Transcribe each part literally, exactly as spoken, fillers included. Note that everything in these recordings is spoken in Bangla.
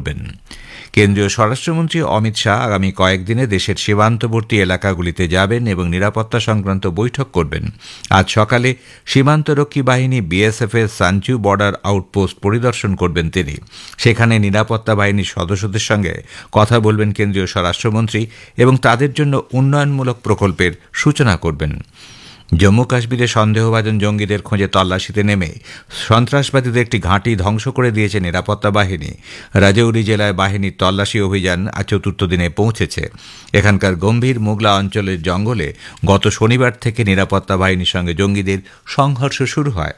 করবেন। কেন্দ্রীয় স্বরাষ্ট্রমন্ত্রী অমিত শাহ আগামী কয়েকদিনে দেশের সীমান্তবর্তী এলাকাগুলিতে যাবেন এবং নিরাপত্তা সংক্রান্ত বৈঠক করবেন। আজ সকালে সীমান্তরক্ষী বাহিনী বিএসএফ এর সাঞ্চু বর্ডার আউটপোস্ট পরিদর্শন করবেন তিনি। সেখানে নিরাপত্তা বাহিনীর সদস্যদের সঙ্গে কথা বলবেন কেন্দ্রীয় স্বরাষ্ট্রমন্ত্রী এবং তাদের জন্য উন্নয়নমূলক প্রকল্পের সূচনা করবেন। জম্মু কাশ্মীরে সন্দেহভাজন জঙ্গিদের খোঁজে তল্লাশিতে নেমে সন্ত্রাসবাদীদের একটি ঘাঁটি ধ্বংস করে দিয়েছে নিরাপত্তা বাহিনী। রাজৌরি জেলায় বাহিনীর তল্লাশি অভিযান আজ চতুর্থ দিনে পৌঁছেছে। এখানকার গম্ভীর মোগলা অঞ্চলের জঙ্গলে গত শনিবার থেকে নিরাপত্তা বাহিনীর সঙ্গে জঙ্গিদের সংঘর্ষ শুরু হয়।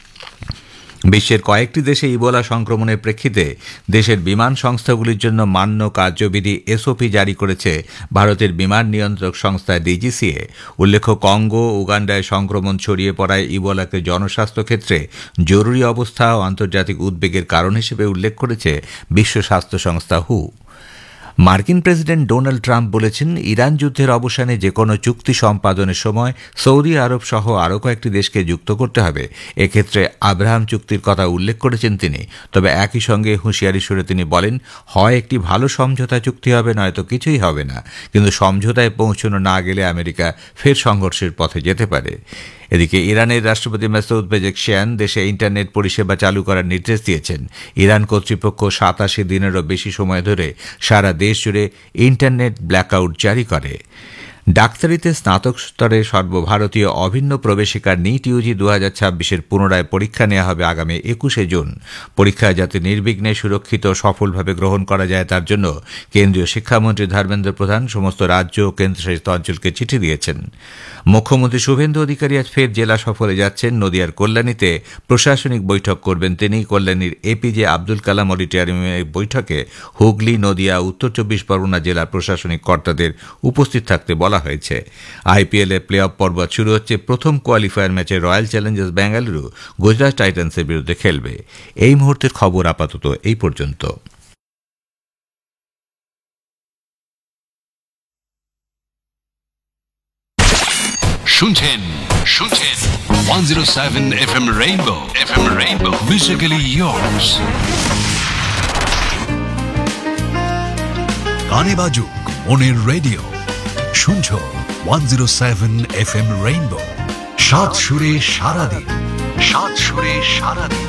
বিশ্বের কয়েকটি দেশে ইবোলা সংক্রমণের প্রেক্ষিতে দেশের বিমান সংস্থাগুলির জন্য মান্য কার্যবিধি এসওপি জারি করেছে ভারতের বিমান নিয়ন্ত্রক সংস্থা ডিজিসিএ। উল্লেখ্য, কঙ্গো উগান্ডায় সংক্রমণ ছড়িয়ে পড়ায় ইবোলাকে জনস্বাস্থ্য ক্ষেত্রে জরুরি অবস্থা ও আন্তর্জাতিক উদ্বেগের কারণ হিসেবে উল্লেখ করেছে বিশ্ব স্বাস্থ্য সংস্থা হু। মার্কিন প্রেসিডেন্ট ডোনাল্ড ট্রাম্প বলেছেন, ইরান যুদ্ধের অবসানে যে কোনো চুক্তি সম্পাদনের সময় সৌদি আরব সহ আরও কয়েকটি দেশকে যুক্ত করতে হবে। এক্ষেত্রে আব্রাহাম চুক্তির কথা উল্লেখ করেছেন তিনি। তবে একই সঙ্গে হুঁশিয়ারি সুরে তিনি বলেন, হয় একটি ভালো সমঝোতা চুক্তি হবে, নয়তো কিছুই হবে না। কিন্তু সমঝোতায় পৌঁছানো না গেলে আমেরিকা ফের সংঘর্ষের পথে যেতে পারে। এদিকে ইরানের রাষ্ট্রপতি মাসউদ পেজেকশিয়ান দেশে ইন্টারনেট পরিষেবা চালু করার নির্দেশ দিয়েছেন। ইরান কর্তৃপক্ষ সাতাশি দিনেরও বেশি সময় ধরে সারা দেশ জুড়ে ইন্টারনেট ব্ল্যাকআউট জারি করে। ডাক্তারিতে স্নাতক স্তরে সর্বভারতীয় অভিন্ন প্রবেশিকার নিট ইউজি দু হাজার ছাব্বিশের পুনরায় পরীক্ষা নেওয়া হবে আগামী একুশে জুন। পরীক্ষা যাতে নির্বিঘ্নে সুরক্ষিত ও সফলভাবে গ্রহণ করা যায় তার জন্য কেন্দ্রীয় শিক্ষামন্ত্রী ধর্মেন্দ্র প্রধান সমস্ত রাজ্য ও কেন্দ্রশাসিত অঞ্চলকে চিঠি দিয়েছেন। মুখ্যমন্ত্রী শুভেন্দু অধিকারী আজ ফের জেলা সফরে যাচ্ছেন। নদিয়ার কল্যাণীতে প্রশাসনিক বৈঠক করবেন তিনি। কল্যাণীর এপিজে আব্দুল কালাম অডিটোরিয়ামের বৈঠকে হুগলি, নদিয়া, উত্তর চব্বিশ পরগনা জেলার প্রশাসনিক কর্তাদের উপস্থিত থাকতে বলা হয়েছে। আইপিএল এ প্লে অফ পর্ব শুরু হচ্ছে। প্রথম কোয়ালিফায়ার ম্যাচে রয়্যাল চ্যালেঞ্জার্স বেঙ্গালুরু গুজরাট টাইটান্সের বিরুদ্ধে খেলবে। এই মুহূর্তের খবর আপাতত এই পর্যন্ত। শুনছেন শুনছেন one oh seven F M Rainbow F M Rainbow musically yours। গানে বাজুক মনের রেডিও, শুনছো one oh seven F M Rainbow। সাত সুরে সারাদিন, সাত সুরে সারাদিন।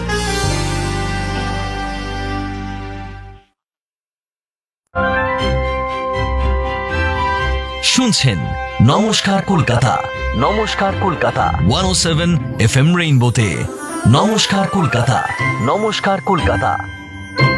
শুনছেন নমস্কার কলকাতা, নমস্কার Kolkata one oh seven F M রেইনবোতে। নমস্কার কলকাতা, নমস্কার কলকাতা।